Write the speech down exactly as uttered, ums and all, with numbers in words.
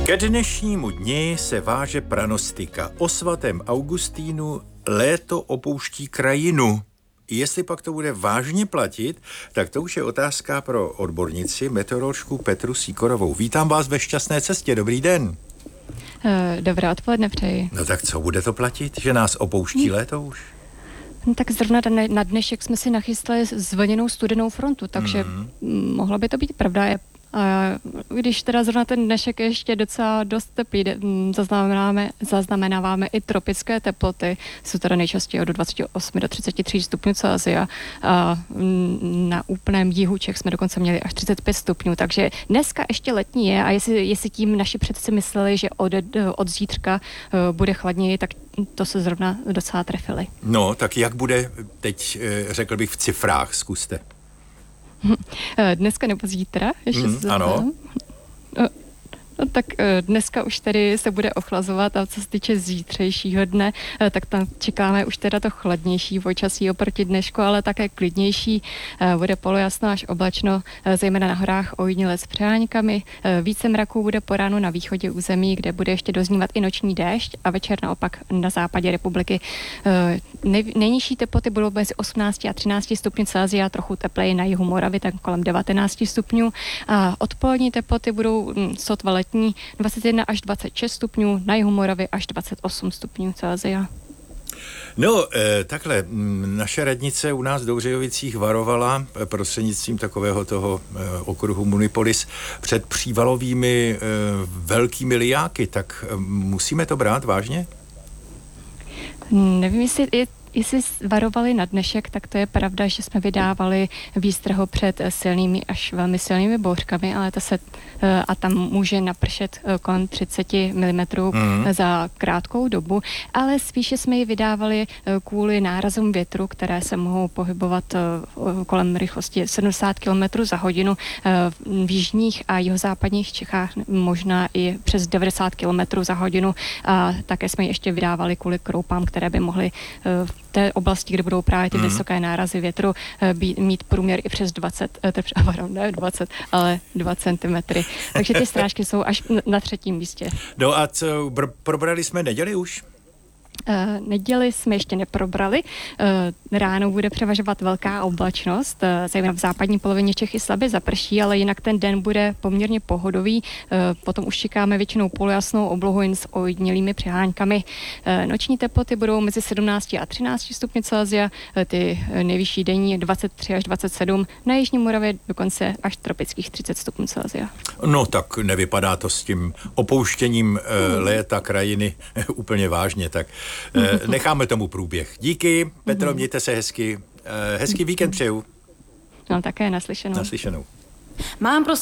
Ke dnešnímu dni se váže pranostika. O svatém Augustínu léto opouští krajinu. Jestli pak to bude vážně platit, tak to už je otázka pro odbornici, meteoroložku Petru Sýkorovou. Vítám vás ve šťastné cestě, dobrý den. Dobré odpoledne přeji. No tak co, bude to platit, že nás opouští léto už? No, tak zrovna na dnešek jsme si nachystali zvlněnou studenou frontu, takže mm. mohlo by to být pravda. A když teda zrovna ten dnešek je ještě docela dost teplý, zaznamenáme, zaznamenáváme i tropické teploty, jsou teda nejčastěji od dvacet osm do třicet tři stupňů Celsia a na úplném jihu Čech jsme dokonce měli až třicet pět stupňů, takže dneska ještě letní je a jestli, jestli tím naši předci mysleli, že od, od zítřka bude chladněji, tak to se zrovna docela trefili. No, tak jak bude teď, řekl bych, v cifrách, zkuste. Dneska nebo zítra? Ještě mm, se ano. No tak dneska už tedy se bude ochlazovat a co se týče zítřejšího dne, tak tam čekáme už teda to chladnější počasí oproti dnešku, ale také klidnější. Bude polojasno až oblačno, zejména na horách ojediněle s přeháňkami. Více mraků bude po ránu na východě území, kde bude ještě doznívat i noční déšť a večer naopak na západě republiky. Nej, nejnižší teploty budou mezi osmnáct a třináct stupňů Celsia, trochu tepleji na jihu Moravy, tak kolem devatenáct stupňů. A odpolední teploty budou sotva letní dvacet jedna až dvacet šest stupňů, na jihu Moravy až dvacet osm stupňů Celsia. No, eh, takhle, naše radnice u nás v Douřejovicích varovala prostřednictvím takového toho eh, okruhu Munipolis před přívalovými eh, velkými lijáky, tak eh, musíme to brát vážně? Nevím, jestli je Jestli varovali na dnešek, tak to je pravda, že jsme vydávali výstrahu před silnými až velmi silnými bouřkami, ale to se a tam může napršet kolem třicet milimetrů mm. za krátkou dobu, ale spíše jsme ji vydávali kvůli nárazům větru, které se mohou pohybovat kolem rychlosti sedmdesát kilometrů za hodinu v jižních a jihozápadních Čechách, možná i přes devadesát kilometrů za hodinu, a také jsme ji ještě vydávali kvůli kroupám, které by mohly v té oblasti, kde budou právě ty mm. vysoké nárazy větru, být, mít průměr i přes dvacet, pardon, ne dvacet, ale dva centimetry. Takže ty srážky jsou až na třetím místě. No a co, br- probrali jsme neděli už? Uh, neděli jsme ještě neprobrali. Uh, ráno bude převažovat velká oblačnost, uh, zejména v západní polovině Čech i slabě zaprší, ale jinak ten den bude poměrně pohodový. Uh, potom už čekáme většinou polojasnou oblohu jen s ojedinělými přeháňkami. Uh, noční teploty budou mezi sedmnáct a třináct stupňů Celsia, uh, ty nejvyšší denní dvacet tři až dvacet sedm, na jižní Moravě dokonce až tropických třicet stupňů Celsia. No tak nevypadá to s tím opouštěním uh, léta krajiny úplně vážně, tak necháme tomu průběh. Díky, Petro, mějte se hezky. Hezký víkend přeju. No také naslyšenou. Naslyšenou. Mám prostě